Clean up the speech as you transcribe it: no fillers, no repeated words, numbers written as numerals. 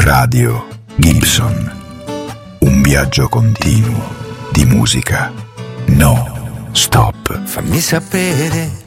Radio Gibson. Un viaggio continuo di musica. No stop. Fammi sapere